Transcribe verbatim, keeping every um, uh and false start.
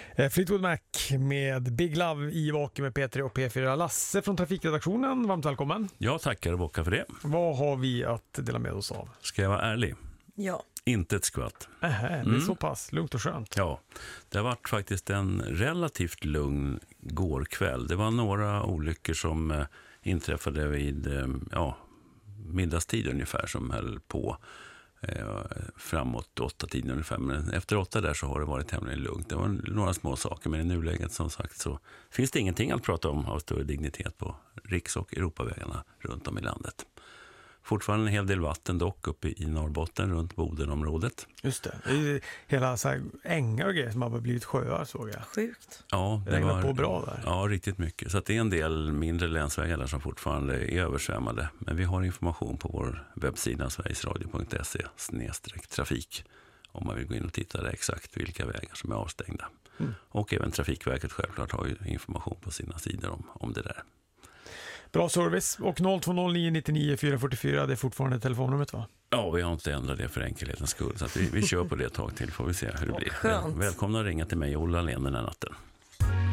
Fleetwood Mac med Big Love i Vaken med P tre och P fyra. Lasse från trafikredaktionen, varmt välkommen. Jag tackar och bockar för det. Vad har vi att dela med oss av? Ska jag vara ärlig? Ja. Inte ett skvatt. Ähä, det är mm. så pass lugnt och skönt. Ja, det har varit faktiskt en relativt lugn gårkväll. Det var några olyckor som eh, inträffade vid eh, ja, middagstid ungefär som höll på eh, framåt åtta tiden ungefär. Men efter åtta där så har det varit tämligen lugnt. Det var några små saker, men i nuläget som sagt så finns det ingenting att prata om av större dignitet på riks- och Europavägarna runt om i landet. Fortfarande en hel del vatten dock uppe i Norrbotten runt Bodenområdet. Just det. Det är hela så här ängar och grejer som har blivit sjöar, såg jag. Sjukt. Ja, det, det var på bra där. Ja, riktigt mycket. Så att det är en del mindre länsvägar där som fortfarande är översvämmade. Men vi har information på vår webbsida sverigesradio punkt se snedstreck trafik om man vill gå in och titta där exakt vilka vägar som är avstängda. Mm. Och även Trafikverket självklart har ju information på sina sidor om, om det där. Bra service. Och noll två noll nio nio nio fyra fyra fyra, det är fortfarande telefonnumret, va? Ja, vi har inte ändrat det för enkelhetens skull. Så att vi, vi kör på det ett tag till, får vi se hur det blir. Skönt. Välkomna att ringa till mig och Ola Len den här natten.